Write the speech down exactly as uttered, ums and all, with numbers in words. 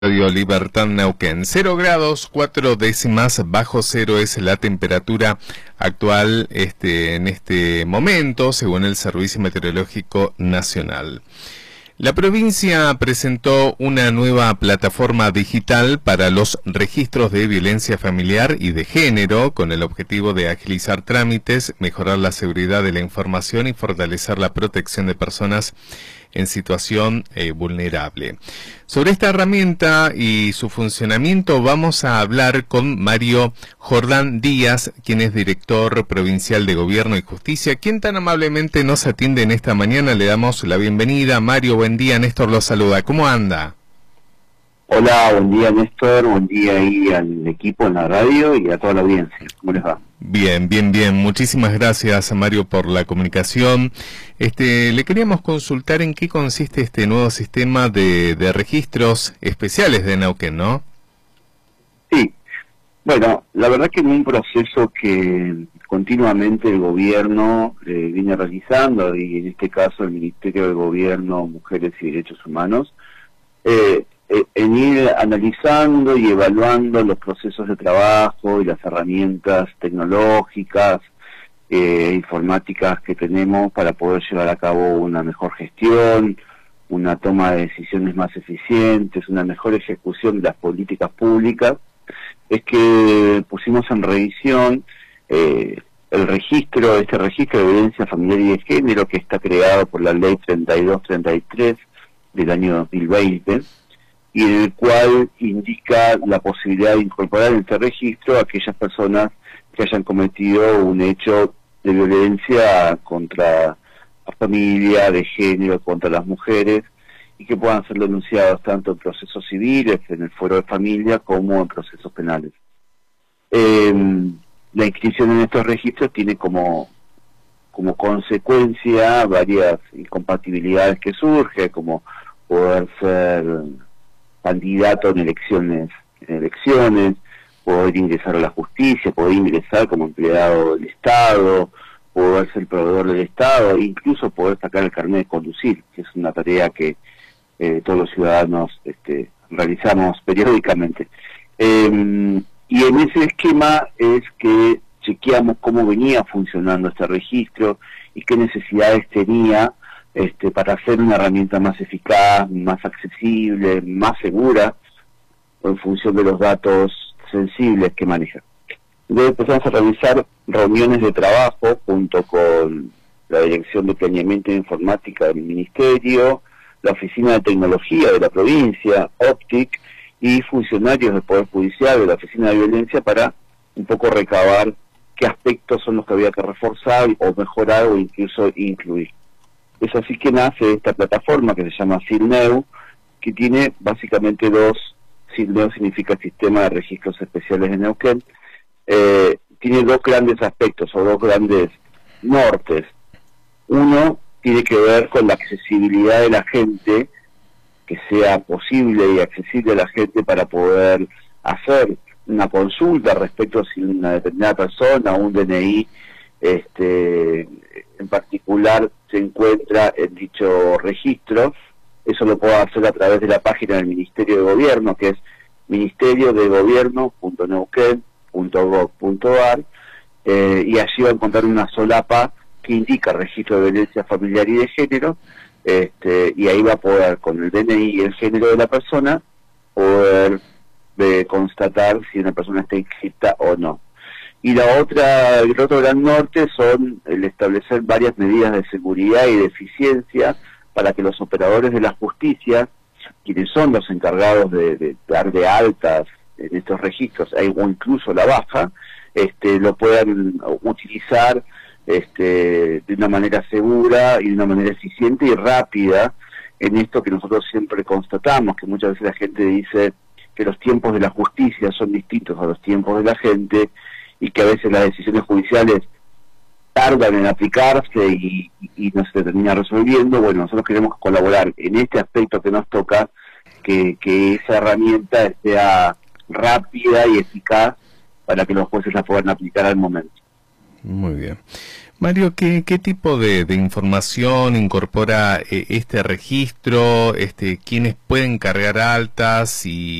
Radio Libertad Neuquén. Cero grados, cuatro décimas bajo cero es la temperatura actual este, en este momento, según el Servicio Meteorológico Nacional. La provincia presentó una nueva plataforma digital para los registros de violencia familiar y de género, con el objetivo de agilizar trámites, mejorar la seguridad de la información y fortalecer la protección de personas en situación eh, vulnerable. Sobre esta herramienta y su funcionamiento vamos a hablar con Mario Jordán Díaz, quien es director provincial de Gobierno y Justicia, quien tan amablemente nos atiende en esta mañana. Le damos la bienvenida. Mario, buen día. Néstor lo saluda. ¿Cómo anda? Hola, buen día Néstor, buen día ahí al equipo en la radio y a toda la audiencia. ¿Cómo les va? Bien, bien, bien. Muchísimas gracias, Mario, por la comunicación. Este, le queríamos consultar en qué consiste este nuevo sistema de, de registros especiales de Neuquén, ¿no? Sí. Bueno, la verdad que en un proceso que continuamente el gobierno eh, viene realizando, y en este caso el Ministerio de Gobierno, Mujeres y Derechos Humanos, eh, en ir analizando y evaluando los procesos de trabajo y las herramientas tecnológicas, eh, informáticas que tenemos para poder llevar a cabo una mejor gestión, una toma de decisiones más eficientes, una mejor ejecución de las políticas públicas, es que pusimos en revisión eh, el registro, este registro de violencia familiar y de género que está creado por la ley treinta y dos treinta y tres del año dos mil veinte, y en el cual indica la posibilidad de incorporar en este registro a aquellas personas que hayan cometido un hecho de violencia contra la familia, de género, contra las mujeres, y que puedan ser denunciados tanto en procesos civiles, en el fuero de familia, como en procesos penales. Eh, la inscripción en estos registros tiene como, como consecuencia varias incompatibilidades que surgen, como poder ser candidato en elecciones, en elecciones, poder ingresar a la justicia, poder ingresar como empleado del Estado, poder ser proveedor del Estado, e incluso poder sacar el carnet de conducir, que es una tarea que eh, todos los ciudadanos este, realizamos periódicamente. Eh, y en ese esquema es que chequeamos cómo venía funcionando este registro y qué necesidades tenía Este, para hacer una herramienta más eficaz, más accesible, más segura, en función de los datos sensibles que maneja. Entonces empezamos a realizar reuniones de trabajo junto con la Dirección de Planeamiento e Informática del Ministerio, la Oficina de Tecnología de la provincia, OPTIC, y funcionarios del Poder Judicial de la Oficina de Violencia para un poco recabar qué aspectos son los que había que reforzar o mejorar o incluso incluir. Es así que nace esta plataforma que se llama SILNEU, que tiene básicamente dos, SILNEU significa Sistema de Registros Especiales de Neuquén, eh, tiene dos grandes aspectos o dos grandes nortes. Uno tiene que ver con la accesibilidad de la gente, que sea posible y accesible a la gente para poder hacer una consulta respecto a si una determinada persona o un D N I este, en particular se encuentra en dicho registro. Eso lo puedo hacer a través de la página del Ministerio de Gobierno, que es ministerio de gobierno punto neuquén punto gob punto ar, eh, y allí va a encontrar una solapa que indica registro de violencia familiar y de género, este, y ahí va a poder, con el D N I y el género de la persona, poder de constatar si una persona está inscrita o no. Y la otra, el otro gran norte son el establecer varias medidas de seguridad y de eficiencia para que los operadores de la justicia, quienes son los encargados de, de dar de altas en estos registros, o incluso la baja, este, lo puedan utilizar este, de una manera segura y de una manera eficiente y rápida, en esto que nosotros siempre constatamos, que muchas veces la gente dice que los tiempos de la justicia son distintos a los tiempos de la gente, y que a veces las decisiones judiciales tardan en aplicarse y, y no se termina resolviendo. Bueno, nosotros queremos colaborar en este aspecto que nos toca, que, que esa herramienta sea rápida y eficaz para que los jueces la puedan aplicar al momento. Muy bien. Mario, ¿qué, qué tipo de, de información incorpora eh, este registro? Este, ¿quiénes pueden cargar altas y